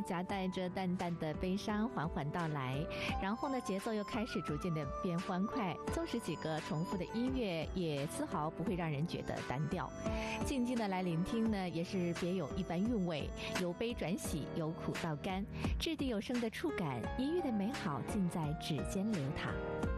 夹带着淡淡的悲伤缓缓到来，然后呢，节奏又开始逐渐的变欢快，纵使几个重复的音乐，也丝毫不会让人觉得单调。静静的来聆听呢，也是别有一番韵味，由悲转喜，由苦到甘，掷地有声的触感，音乐的美好尽在指尖流淌。